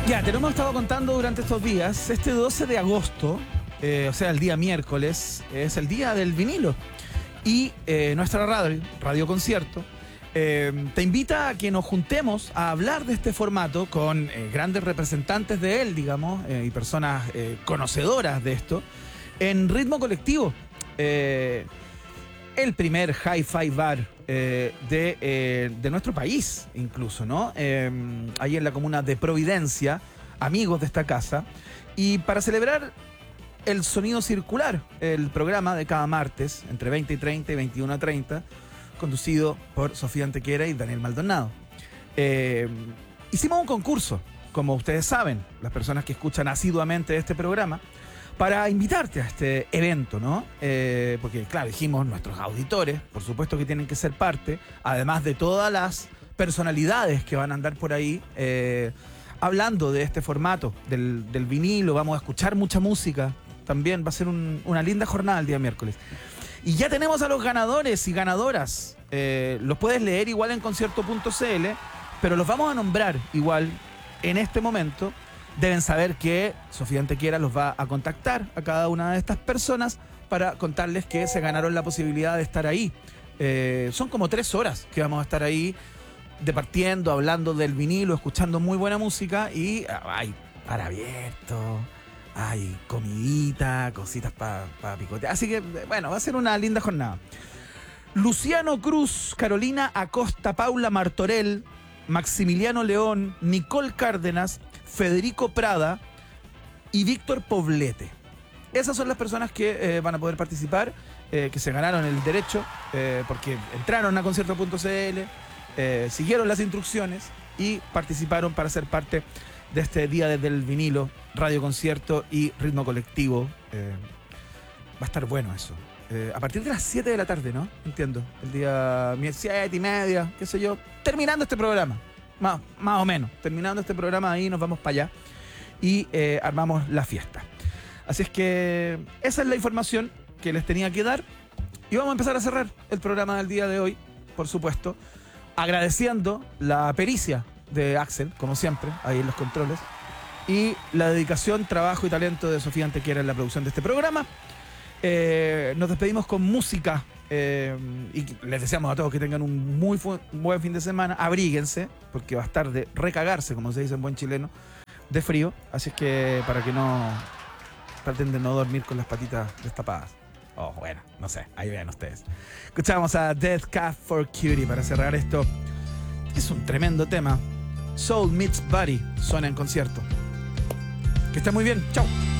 Ya, te lo hemos estado contando durante estos días. Este 12 de agosto, o sea, el día miércoles, es el día del vinilo. Y nuestra Radio Concierto, te invita a que nos juntemos a hablar de este formato con grandes representantes de él, digamos, y personas conocedoras de esto, en Ritmo Colectivo. El primer hi-fi bar de nuestro país, incluso, ¿no? Ahí en la comuna de Providencia, amigos de esta casa. Y para celebrar el Sonido Circular, el programa de cada martes, entre 20 y 30 y 21 a 30, conducido por Sofía Antequera y Daniel Maldonado. Hicimos un concurso, como ustedes saben, las personas que escuchan asiduamente este programa, para invitarte a este evento, ¿no? Porque, claro, dijimos, nuestros auditores, por supuesto que tienen que ser parte, además de todas las personalidades que van a andar por ahí hablando de este formato, del vinilo. Vamos a escuchar mucha música. También va a ser una linda jornada el día miércoles. Y ya tenemos a los ganadores y ganadoras. Los puedes leer igual en concierto.cl, pero los vamos a nombrar igual en este momento. Deben saber que Sofía Antequera los va a contactar a cada una de estas personas para contarles que se ganaron la posibilidad de estar ahí. Son como 3 horas que vamos a estar ahí departiendo, hablando del vinilo, escuchando muy buena música y hay para abierto, hay comidita, cositas para picotear. Así que, bueno, va a ser una linda jornada. Luciano Cruz, Carolina Acosta, Paula Martorell, Maximiliano León, Nicole Cárdenas, Federico Prada y Víctor Poblete. Esas son las personas que van a poder participar, que se ganaron el derecho, porque entraron a concierto.cl, siguieron las instrucciones y participaron para ser parte de este día del vinilo, Radio Concierto y Ritmo Colectivo. Va a estar bueno eso. A partir de las 7 de la tarde, ¿no? Entiendo. El día 7:30, qué sé yo. Terminando este programa. Más o menos. Terminando este programa, ahí nos vamos para allá. Y armamos la fiesta. Así es que esa es la información que les tenía que dar. Y vamos a empezar a cerrar el programa del día de hoy, por supuesto, agradeciendo la pericia de Axel, como siempre, ahí en los controles. Y la dedicación, trabajo y talento de Sofía Antequera en la producción de este programa. Nos despedimos con música y les deseamos a todos que tengan un muy buen fin de semana. Abríguense, porque va a estar de recagarse, como se dice en buen chileno, de frío. Así es que para que no traten de no dormir con las patitas destapadas. Oh, bueno, no sé, ahí vean ustedes. Escuchamos a Death Cab for Cutie para cerrar esto. Es un tremendo tema. Soul Meets Body suena en concierto. Que esté muy bien, chao.